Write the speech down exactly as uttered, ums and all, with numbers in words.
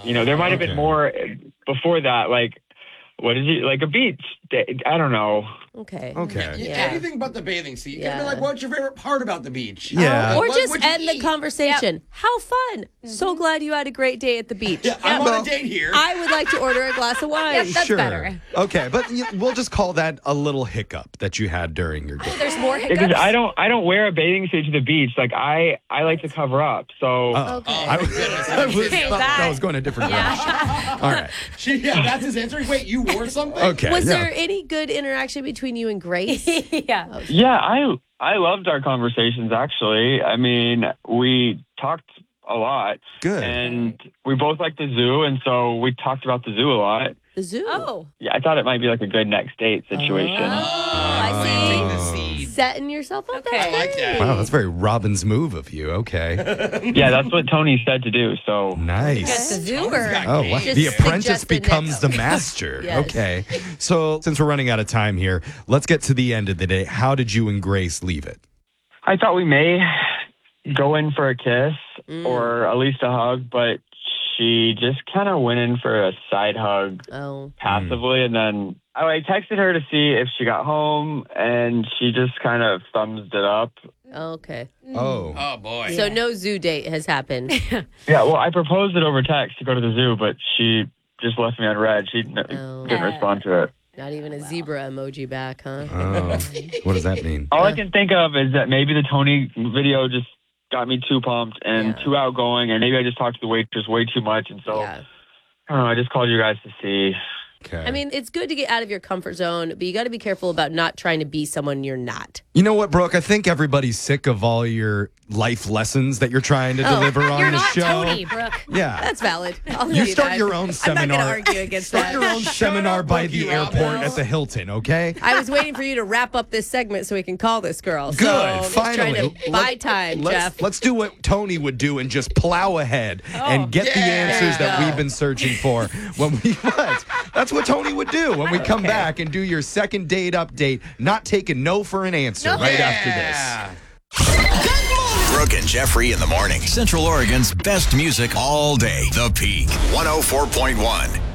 You know, there might have okay. been more before that. Like, what is it? Like a beach? I don't know. Okay. Okay. Yeah. Yeah. Anything but the bathing scene. You could Yeah. be like, what's your favorite part about the beach? Yeah. Or What just would you end the eat? conversation. How fun. So glad you had a great day at the beach. Yeah, I'm on a date here. I would like to order a glass of wine. Yep, that's sure. better. Okay, but y- we'll just call that a little hiccup that you had during your day. There's more hiccups. Because I don't, I don't wear a bathing suit to the beach. Like I, I like to cover up. So Oh, Okay. I, was- I was, Okay, thought that- I was going a different direction. All right. She, yeah, that's his answer. Wait, you wore something? Okay. Was yeah. there any good interaction between you and Grace? yeah. yeah, I, I loved our conversations. Actually, I mean, we talked a lot. Good. And we both like the zoo, and so we talked about the zoo a lot. The zoo. Oh. Yeah, I thought it might be like a good next date situation. I see. Take the seed. Setting yourself up. Okay. That's I like that. great. Wow, that's very Robin's move of you. Okay. Yeah, that's what Tony said to do. So Nice. That's the zoo or? Oh, wow. Just The apprentice suggested becomes next- the master. Yes. Okay. So, since we're running out of time here, let's get to the end of the day. How did you and Grace leave it? I thought we may go in for a kiss Mm. or at least a hug, but she just kind of went in for a side hug Oh. passively, and then I like, texted her to see if she got home, and she just kind of thumbs it up. Okay. Oh. Oh, boy. So no zoo date has happened. Yeah, well, I proposed it over text to go to the zoo, but she just left me on red. She n- Oh. didn't respond to it. Not even a zebra emoji back, huh? Oh. What does that mean? All I can think of is that maybe the Tony video just got me too pumped and Yeah. too outgoing, and maybe I just talked to the waitress way too much, and so Yeah. I don't know. I just called you guys to see. Okay. I mean, it's good to get out of your comfort zone, but you got to be careful about not trying to be someone you're not. You know what, Brooke? I think everybody's sick of all your life lessons that you're trying to deliver on You're the not show. Tony, Brooke. Yeah. That's valid. I'll You give start that. your own I'm not seminar. going to argue against Start that. your own seminar up, by Brookie the airport Roberts. at the Hilton, okay? I was waiting for you to wrap up this segment so we can call this girl. Good. So I'm just Finally. trying to buy time, let's, Jeff. Let's do what Tony would do and just plow ahead and get the yeah. answers There you that go. we've been searching for. When we what? That's what Tony would do when we come back and do your second date update, not taking no for an answer right after this. Brooke and Jeffrey in the morning. Central Oregon's best music all day. The Peak. one oh four point one.